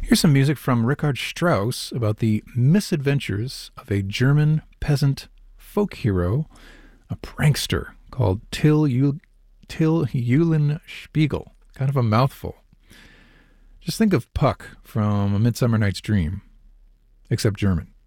Here's some music from Richard Strauss about the misadventures of a German peasant folk hero, a prankster called Till Eulenspiegel. Kind of a mouthful. Just think of Puck from A Midsummer Night's Dream, except German.